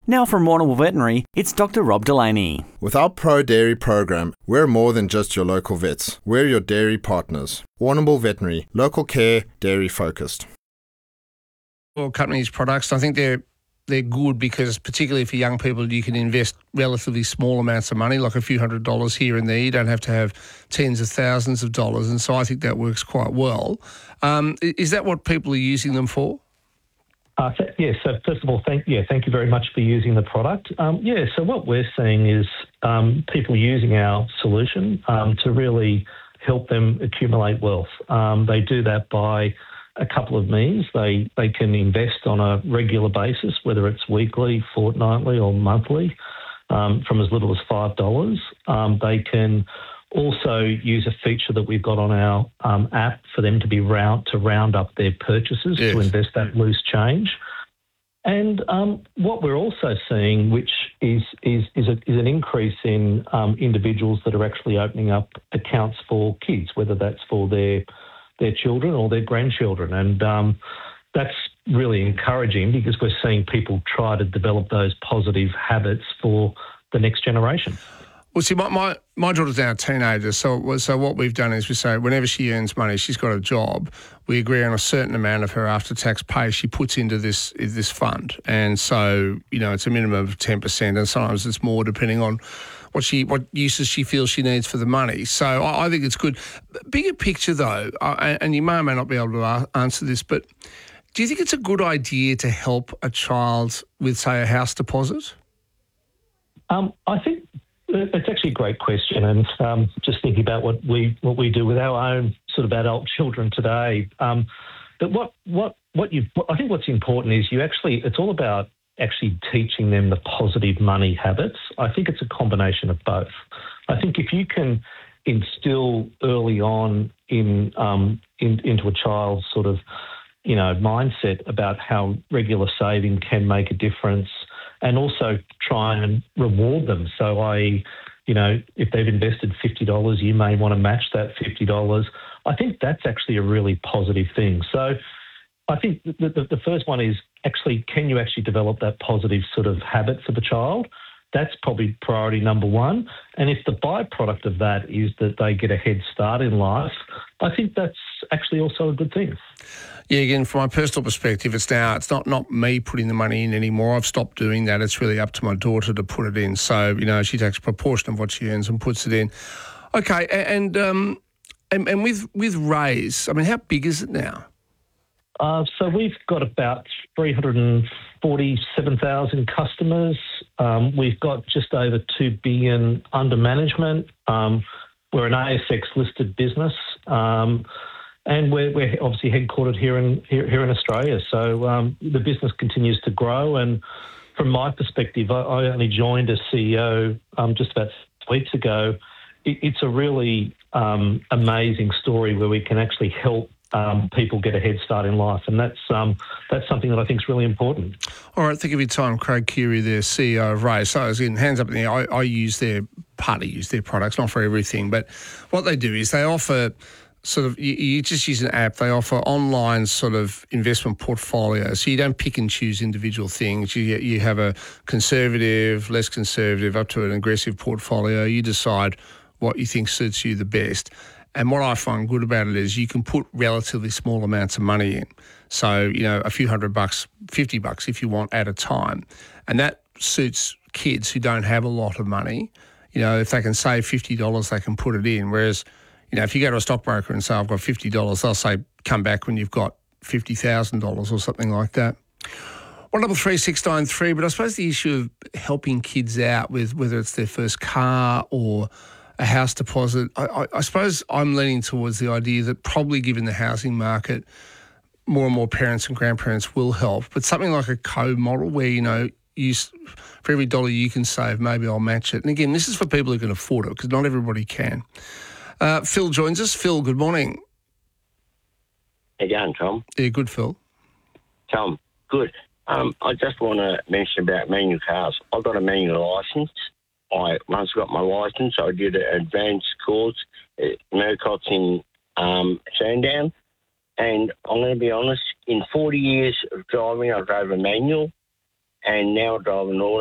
Now from Warrnambool Veterinary, it's Dr. Rob Delaney. With our Pro Dairy program, we're more than just your local vets. We're your dairy partners. Warrnambool Veterinary, local care, dairy focused. Well, companies' products, I think they're good because particularly for young people, you can invest relatively small amounts of money, like a few $100s here and there. You don't have to have tens of thousands of dollars, and so I think that works quite well. Is that what people are using them for? Yes. So first of all, thank you very much for using the product. So what we're seeing is people using our solution to really help them accumulate wealth. They do that by a couple of means. They can invest on a regular basis, whether it's weekly, fortnightly or monthly, from as little as $5. They can also use a feature that we've got on our app for them to round up their purchases to invest that loose change. And what we're also seeing, which is an increase in individuals that are actually opening up accounts for kids, whether that's for their children or their grandchildren. And that's really encouraging because we're seeing people try to develop those positive habits for the next generation. Well, see, my daughter's now a teenager, so what we've done is we say whenever she earns money, she's got a job, we agree on a certain amount of her after-tax pay she puts into this fund. And so, it's a minimum of 10%, and sometimes it's more depending on what uses she feels she needs for the money. So I think it's good. Bigger picture, though, and you may or may not be able to answer this, but do you think it's a good idea to help a child with, say, a house deposit? I think it's actually a great question, and just thinking about what we do with our own sort of adult children today. But I think what's important is it's all about actually teaching them the positive money habits. I think it's a combination of both. I think if you can instill early on into a child's sort of mindset about how regular saving can make a difference, and also try and reward them. So if they've invested $50, you may want to match that $50. I think that's actually a really positive thing. So I think the first one is actually, can you actually develop that positive sort of habit for the child? That's probably priority number one. And if the byproduct of that is that they get a head start in life, I think that's actually also a good thing. Yeah, again, from my personal perspective, it's not me putting the money in anymore. I've stopped doing that. It's really up to my daughter to put it in. So, she takes a proportion of what she earns and puts it in. Okay, and with Raise, I mean, how big is it now? So we've got about 347,000 customers. We've got just over $2 billion under management. We're an ASX-listed business. And we're obviously headquartered here in Australia. So the business continues to grow. And from my perspective, I only joined as CEO just about 6 weeks ago. It's a really amazing story where we can actually help people get a head start in life. And that's something that I think is really important. All right, think of your time. Craig Keary, their CEO of Raise. So again, hands up in the air, I use their products, not for everything. But what they do is they offer sort of, you just use an app. They offer online sort of investment portfolios. So you don't pick and choose individual things. You have a conservative, less conservative, up to an aggressive portfolio. You decide what you think suits you the best. And what I find good about it is you can put relatively small amounts of money in. So, a few $100, $50 if you want at a time. And that suits kids who don't have a lot of money. If they can save $50, they can put it in. Whereas, if you go to a stockbroker and say, I've got $50, they'll say, come back when you've got $50,000 or something like that. 133693, but I suppose the issue of helping kids out with whether it's their first car or a house deposit, I suppose I'm leaning towards the idea that probably given the housing market, more and more parents and grandparents will help. But something like a co-model where, for every dollar you can save, maybe I'll match it. And again, this is for people who can afford it because not everybody can. Phil joins us. Phil, good morning. How you going, Tom? Yeah, good, Phil. Tom, good. I just want to mention about manual cars. I've got a manual licence. I once got my licence. I did an advanced course at Murcott's in Sandown. And I'm going to be honest, in 40 years of driving, I drove a manual, and now I drive an auto.